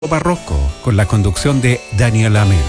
Barroco, con la conducción de Daniel Ameda.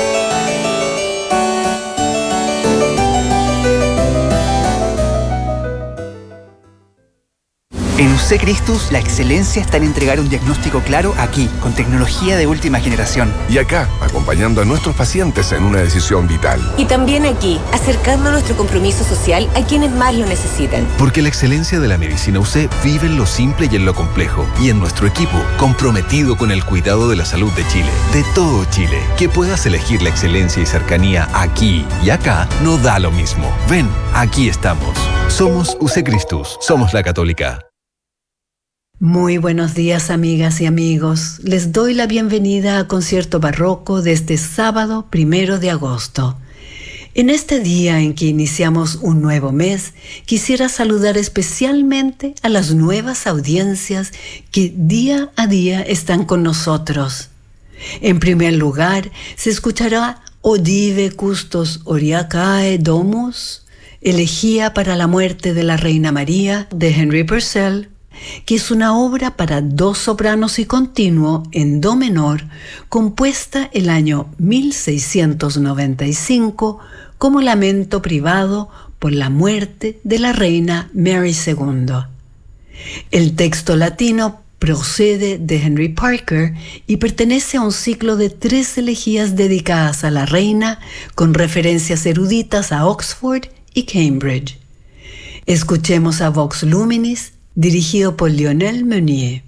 En UC Cristus, la excelencia está en entregar un diagnóstico claro aquí, con tecnología de última generación. Y acá, acompañando a nuestros pacientes en una decisión vital. Y también aquí, acercando nuestro compromiso social a quienes más lo necesitan. Porque la excelencia de la medicina UC vive en lo simple y en lo complejo. Y en nuestro equipo, comprometido con el cuidado de la salud de Chile. De todo Chile. Que puedas elegir la excelencia y cercanía aquí y acá no da lo mismo. Ven, aquí estamos. Somos UC Cristus. Somos la Católica. Muy buenos días, amigas y amigos. Les doy la bienvenida a Concierto Barroco de este sábado 1 de agosto. En este día en que iniciamos un nuevo mes, quisiera saludar especialmente a las nuevas audiencias que día a día están con nosotros. En primer lugar, se escuchará Odive Custos Oriacae Domus, Elegía para la muerte de la Reina María, de Henry Purcell, que es una obra para dos sopranos y continuo en do menor, compuesta el año 1695 como lamento privado por la muerte de la reina Mary II. El texto latino procede de Henry Parker y pertenece a un ciclo de 3 elegías dedicadas a la reina, con referencias eruditas a Oxford y Cambridge. Escuchemos a Vox Luminis, dirigido por Lionel Meunier.